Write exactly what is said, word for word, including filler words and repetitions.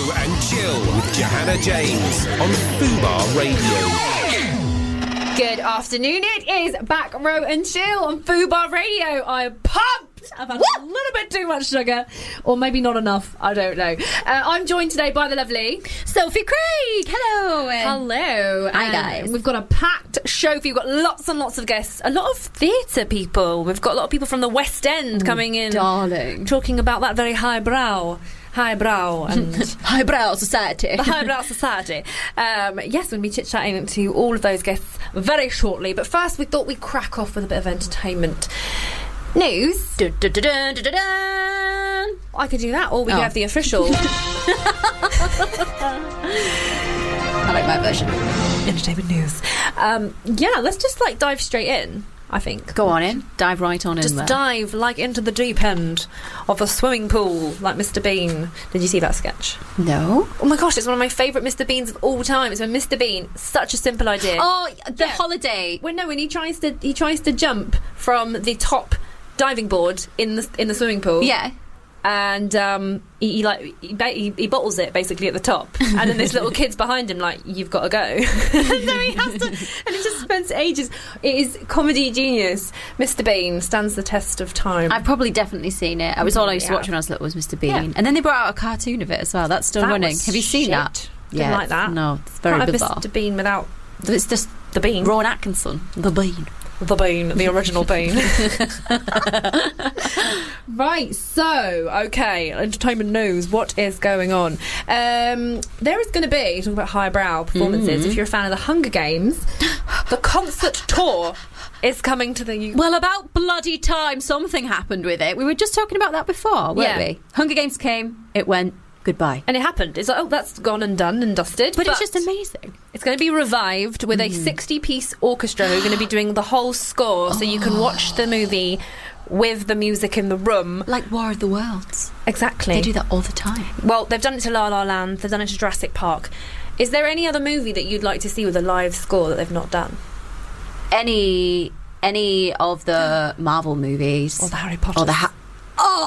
and Chill with Johanna James on Fubar Radio. Good afternoon. It is Back Row and Chill on Fubar Radio. I'm pumped. I've had a little bit too much sugar, or maybe not enough. I don't know. Uh, I'm joined today by the lovely Sophie Craig. Hello. Hello. Hi, And guys. We've got a packed show for you. We've got lots and lots of guests. A lot of theatre people. We've got a lot of people from the West End coming in, darling. talking about that very highbrow. Highbrow and highbrow society. the highbrow society. Um, yes, we'll be chit-chatting to all of those guests very shortly. But first, we thought we'd crack off with a bit of entertainment news. Dun, dun, dun, dun, dun, dun, dun. I could do that, or we Oh. could have the official I like my version. entertainment news. Um, yeah, let's just like dive straight in. I think. Go on in. Dive right on Just in there. dive like into the deep end of a swimming pool, like Mister Bean. Did you see that sketch? No. Oh my gosh, it's one of my favourite Mister Beans of all time. It's when Mister Bean, such a simple idea. Oh, the Yeah. holiday. Well, no, when he tries to he tries to jump from the top diving board in the in the swimming pool. Yeah. And um, he, he like he, ba- he, he bottles it basically at the top, and then this little kid's behind him like, you've got to go. And so he has to, and he just spends ages. It is comedy genius. Mister Bean stands the test of time. I've probably definitely seen it. I was all I used to Yeah. watch when I was little was Mister Bean. Yeah. And then they brought out a cartoon of it as well. That's still That running. was Have you seen shit. that? Didn't like that. No, it's very Can't have bizarre. Mister Bean without It's just the Bean. Rowan Atkinson. The Bean. The Bean, the original Bean. Right, so, okay, entertainment news. What is going on? Um, there is going to be, talking about highbrow performances, if you're a fan of the Hunger Games, the concert tour is coming to the U K. Well, about bloody time something happened with it. We were just talking about that before, weren't Yeah. we? Hunger Games came, it went, goodbye. And it happened. It's like, oh, that's gone and done and dusted. But, it's just amazing. It's going to be revived with a sixty-piece orchestra who are going to be doing the whole score, so you can watch the movie with the music in the room. Like War of the Worlds. Exactly. They do that all the time. Well, they've done it to La La Land, they've done it to Jurassic Park. Is there any other movie that you'd like to see with a live score that they've not done? Any any of the Marvel movies. Or the Harry Potter? Or the ha-